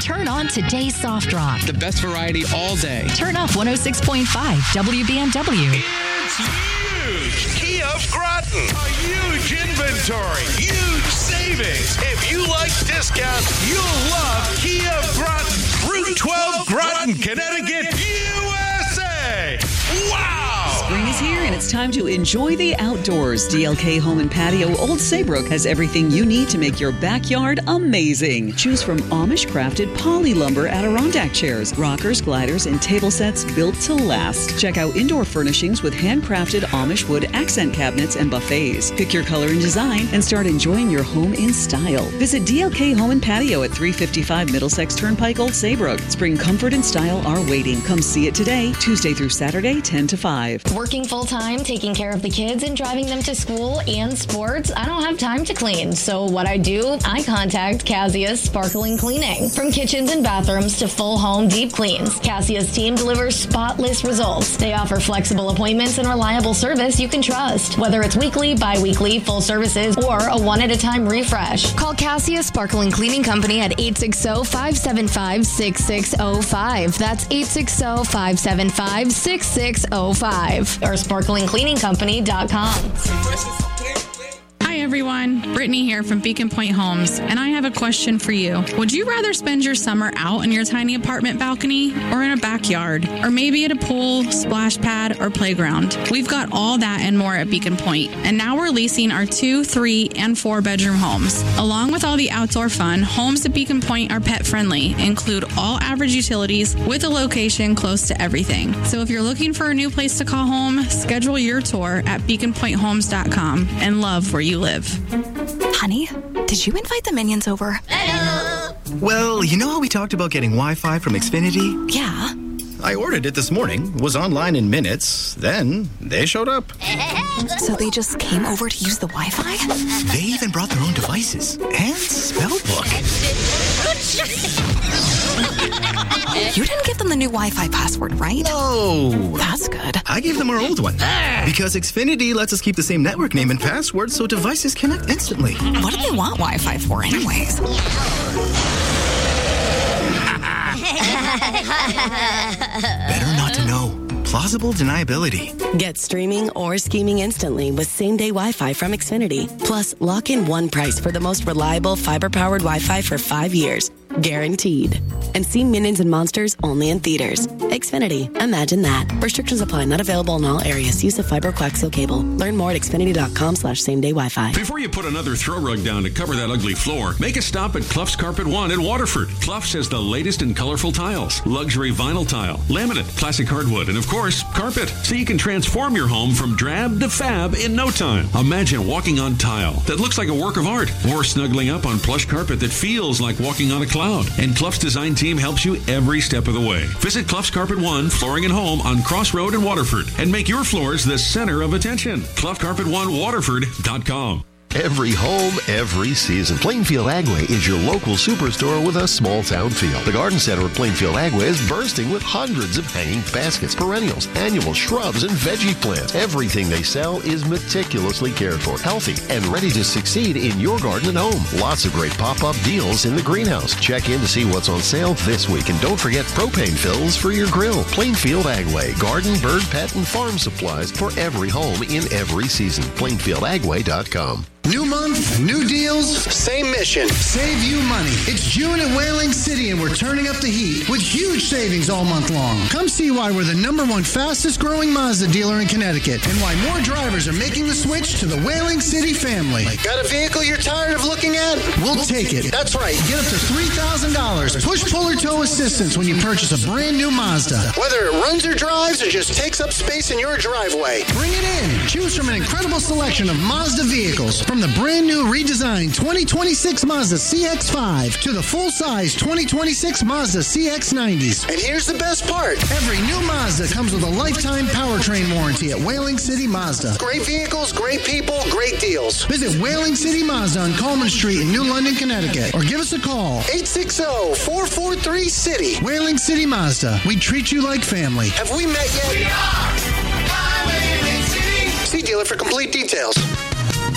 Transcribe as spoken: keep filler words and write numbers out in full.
Turn on today's soft rock. The best variety all day. Turn up one oh six point five W B M W. It's huge! Kia of Groton. A huge inventory. Huge savings. If you like discounts, you'll love Kia of Groton. Route twelve, Groton, Connecticut, U S A. Wow! Spring is here and it's time to enjoy the outdoors. D L K Home and Patio Old Saybrook has everything you need to make your backyard amazing. Choose from Amish crafted poly lumber Adirondack chairs, rockers, gliders, and table sets built to last. Check out indoor furnishings with handcrafted Amish wood accent cabinets and buffets. Pick your color and design and start enjoying your home in style. Visit D L K Home and Patio at three fifty-five Middlesex Turnpike, Old Saybrook. Spring comfort and style are waiting. Come see it today, Tuesday through Saturday, ten to five. Working full-time, taking care of the kids and driving them to school and sports, I don't have time to clean. So what I do, I contact Cassius Sparkling Cleaning. From kitchens and bathrooms to full home deep cleans, Cassius team delivers spotless results. They offer flexible appointments and reliable service you can trust. Whether it's weekly, bi-weekly, full services, or a one-at-a-time refresh. Call Cassius Sparkling Cleaning Company at eight six zero, five seven five, six six zero five. That's eight six zero, five seven five, six six zero five. Or sparkling cleaning company dot com. Hi everyone, Brittany here from Beacon Point Homes, and I have a question for you. Would you rather spend your summer out in your tiny apartment balcony or in a backyard, or maybe at a pool, splash pad, or playground? We've got all that and more at Beacon Point, and now we're leasing our two, three, and four bedroom homes. Along with all the outdoor fun, homes at Beacon Point are pet friendly, include all average utilities with a location close to everything. So if you're looking for a new place to call home, schedule your tour at beacon point homes dot com and love where you live. Honey, did you invite the minions over? Hello. Well, you know how we talked about getting Wi-Fi from Xfinity? Yeah. I ordered it this morning, was online in minutes, then they showed up. So they just came over to use the Wi-Fi? They even brought their own devices and spell book. You didn't give them the new Wi-Fi password, right? No. That's good. I gave them our old one. Because Xfinity lets us keep the same network name and password so devices connect instantly. What do they want Wi-Fi for anyways? Better not to know. Plausible deniability. Get streaming or scheming instantly with same-day Wi-Fi from Xfinity. Plus, lock in one price for the most reliable fiber-powered Wi-Fi for five years. Guaranteed. And see Minions and Monsters only in theaters. Xfinity. Imagine that. Restrictions apply. Not available in all areas. Use of fiber coaxial cable. Learn more at xfinity.com slash same-day Wi-Fi. Before you put another throw rug down to cover that ugly floor, make a stop at Clough's Carpet One in Waterford. Clough's has the latest in colorful tiles, luxury vinyl tile, laminate, classic hardwood, and of course, carpet. So you can transform your home from drab to fab in no time. Imagine walking on tile that looks like a work of art, or snuggling up on plush carpet that feels like walking on a cloud. And Clough's design team helps you every step of the way. Visit Clough's Carpet One Flooring and Home on Cross Road in Waterford and make your floors the center of attention. Clough Carpet One Waterford dot com. Every home, every season. Plainfield Agway is your local superstore with a small town feel. The garden center at Plainfield Agway is bursting with hundreds of hanging baskets, perennials, annual shrubs, and veggie plants. Everything they sell is meticulously cared for, healthy, and ready to succeed in your garden and home. Lots of great pop-up deals in the greenhouse. Check in to see what's on sale this week, and don't forget propane fills for your grill. Plainfield Agway, garden, bird, pet, and farm supplies for every home in every season. plainfield agway dot com. New month, new deals, same mission. Save you money. It's June at Whaling City and we're turning up the heat with huge savings all month long. Come see why we're the number one fastest growing Mazda dealer in Connecticut and why more drivers are making the switch to the Whaling City family. Got a vehicle you're tired of looking at? We'll take it. That's right. Get up to three thousand dollars push pull or tow assistance when you purchase a brand new Mazda. Whether it runs or drives or just takes up space in your driveway. Bring it in. Choose from an incredible selection of Mazda vehicles. From the brand new redesigned twenty twenty-six Mazda C X five to the full-size twenty twenty-six Mazda C X nineties. And here's the best part. Every new Mazda comes with a lifetime powertrain warranty at Whaling City Mazda. Great vehicles, great people, great deals. Visit Whaling City Mazda on Coleman Street in New London, Connecticut. Or give us a call. eight six zero, four four three, C I T Y. Whaling City Mazda. We treat you like family. Have we met yet? We are Whaling City. See dealer for complete details.